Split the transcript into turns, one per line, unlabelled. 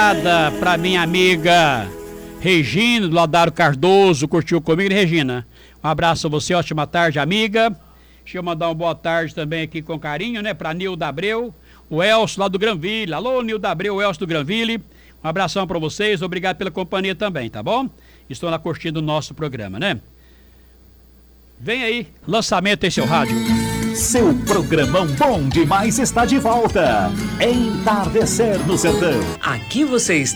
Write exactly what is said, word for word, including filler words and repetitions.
dedicada pra minha amiga Regina, do Ladário Cardoso, curtiu comigo, Regina? Um abraço a você, ótima tarde, amiga. Deixa eu mandar uma boa tarde também aqui com carinho, né, pra Nilda Abreu, o Elcio lá do Granville. Alô, Nilda Abreu, o Elcio do Granville. Um abração pra vocês, obrigado pela companhia também, tá bom? Estou lá curtindo o nosso programa, né? Vem aí, lançamento em seu rádio.
Seu programão bom demais está de volta. Entardecer no Sertão.
Aqui você está